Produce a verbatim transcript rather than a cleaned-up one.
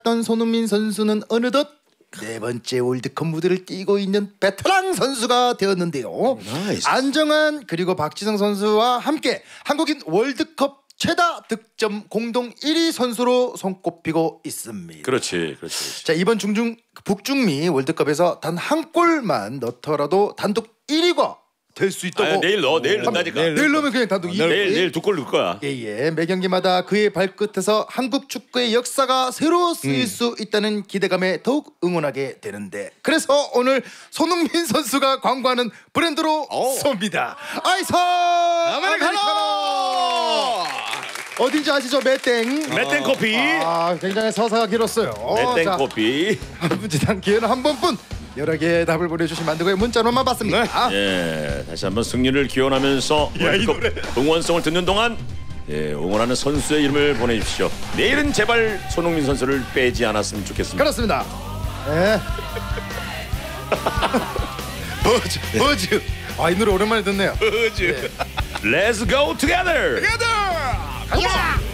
던 손흥민 선수는 어느덧 네 번째 월드컵 무대를 뛰고 있는 베테랑 선수가 되었는데요. 나이스. 안정환 그리고 박지성 선수와 함께 한국인 월드컵 최다 득점 공동 일 위 선수로 손꼽히고 있습니다. 그렇지, 그렇지. 자, 이번 중중 북중미 월드컵에서 단 한 골만 넣더라도 단독 일 위가 될 수 있다고. 아, 내일 넣어, 내일 넣는다니까. 내일, 내일 넣으면 그냥 단독 일 위. 내일 내일 두 골 넣을 거야. 예예. 매 경기마다 그의 발끝에서 한국 축구의 역사가 새로 쓰일 음. 수 있다는 기대감에 더욱 응원하게 되는데, 그래서 오늘 손흥민 선수가 광고하는 브랜드로 오. 쏩니다. 아이스 아메리카노. 어딘지 아시죠? 매땡. 매땡 커피. 아, 굉장히 서사가 길었어요. 매땡 자, 커피. 무지단 기회는 한 번뿐. 여러 개의 답을 보내주시면 안 되고요. 문자로만 받습니다. 네. 예, 다시 한번 승리를 기원하면서 월드컵 응원송을 듣는 동안 예, 응원하는 선수의 이름을 보내주십시오. 내일은 제발 손흥민 선수를 빼지 않았으면 좋겠습니다. 그렇습니다. 예. 버즈, 버즈. 아, 이 노래 오랜만에 듣네요. 버즈. 예. Let's go together. together. 가자.